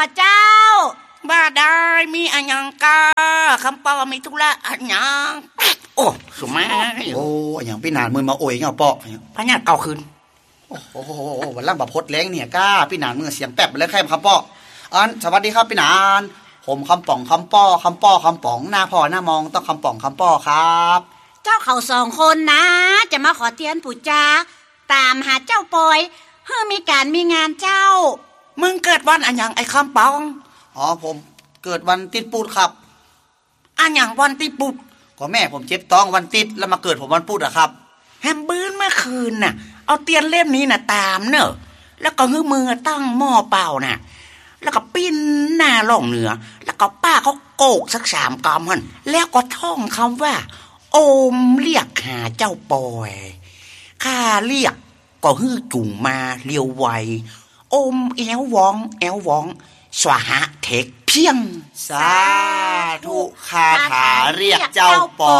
ก็เจ้าบ้าได้มีอันยังกาคำเปามีธุระอันยังโอ้สมัยโอ้อย่างพี่นานมือมาโอยเงาเปาะพญาเก่าคืนโอ้โหวันล่างแบบพดแรงเนี่ยก้าพี่นานมือเสียงแป๊บเลยแค่คำเปาะสวัสดีครับพี่นานผมคำป่องคำป้อคำป้อคำป๋องหน้าพ่อหน้ามองต้องคำป่องคำป้อครับเจ้าเขา2 คนนะจะมาขอเทียนปู่จาตามหาเจ้าปอยเพื่อมีการมีงานเจ้ามึงเกิดวันอันยังไอ้คำปองผมเกิดวันติดปูดครับอันยังวันติดปูดก็แม่ผมเจ็บท้องวันติดแล้วมาเกิดผมวันปูดอะครับแฮมบื้นเมื่อคืนน่ะเอาเตียนเล่มนี้น่ะตามเนอะแล้วก็มือตั้งหม้อเปล่าน่ะแล้วก็ปิ้นหน้าล่องเหนือแล้วก็ป้าเขาโกกสัก3 กำหั่นแล้วก็ท่องคำว่าโอมเรียกหาเจ้าปอยข้าเรียกก็ฮื้อจุ่งมาเลียวไวโอมแอววองสวหะเทคเพียงสาธุคาถาเรียกเจ้าปอ